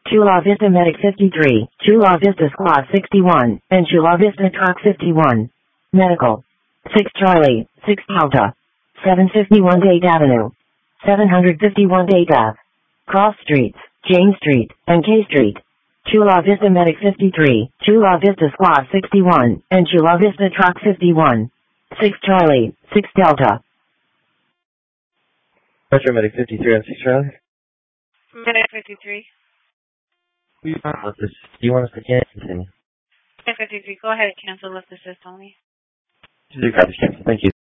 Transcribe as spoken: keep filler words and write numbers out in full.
Chula Vista Medic fifty-three, Chula Vista Squad sixty-one, and Chula Vista Truck fifty-one. Medical. six Charlie, six Delta. seven fifty-one Date Avenue. seven fifty-one Date Ave. Cross Streets, Jane Street, and K Street. Chula Vista Medic fifty-three, Chula Vista Squad sixty-one, and Chula Vista Truck fifty-one. six Charlie, six Delta. Metro Medic fifty-three on six Charlie. Medic fifty-three. Do you want us to cancel? Medic fifty-three, go ahead, cancel with assist only. Thank you.